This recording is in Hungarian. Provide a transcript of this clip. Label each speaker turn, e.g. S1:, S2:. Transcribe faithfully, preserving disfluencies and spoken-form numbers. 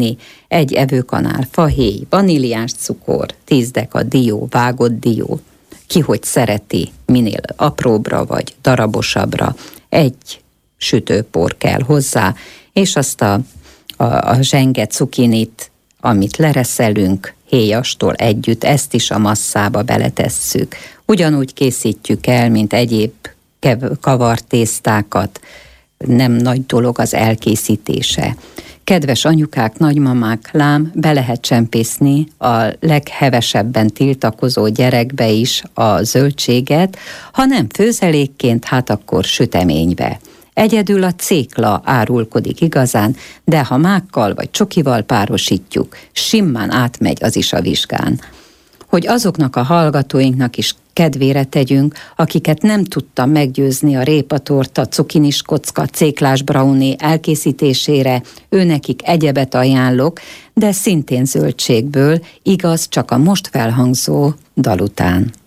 S1: egy evőkanál fahéj, vaníliás cukor, tíz deka dió, vágott dió, ki hogy szereti, minél apróbbra vagy darabosabbra, egy sütőpor kell hozzá, és azt a, a, a zsenge cukinit, amit lereszelünk, héjastól együtt, ezt is a masszába beletesszük. Ugyanúgy készítjük el, mint egyéb kavart tésztákat, nem nagy dolog az elkészítése. Kedves anyukák, nagymamák, lám, be lehet csempészni a leghevesebben tiltakozó gyerekbe is a zöldséget, ha nem főzelékként, hát akkor süteménybe. Egyedül a cékla árulkodik igazán, de ha mákkal vagy csokival párosítjuk, simán átmegy az is a vizsgán. Hogy azoknak a hallgatóinknak is kedvére tegyünk, akiket nem tudtam meggyőzni a répatorta, cukinis kocka, céklás brownie elkészítésére, őnekik egyebet ajánlok, de szintén zöldségből, igaz, csak a most felhangzó dal után.